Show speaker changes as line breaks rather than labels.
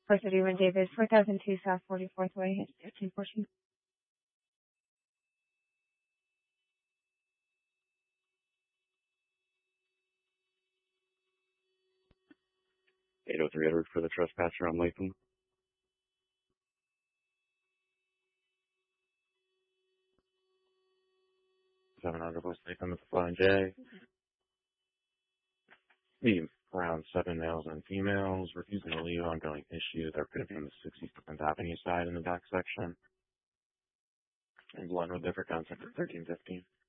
First City Run Davis, 4002 South 44th Way, 1514.
803 Edward for the trespasser on Latham. 700 West Latham at the Flying J. The around 7 males and females refusing to leave, ongoing issue. They're going to be on the 67th Avenue side in the back section. And one with different concept at 1315.